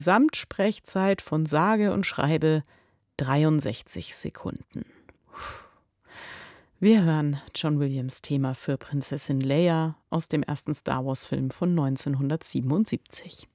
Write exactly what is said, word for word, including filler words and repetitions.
Gesamtsprechzeit von sage und schreibe dreiundsechzig Sekunden. Wir hören John Williams' Thema für Prinzessin Leia aus dem ersten Star-Wars-Film von neunzehnhundertsiebenundsiebzig.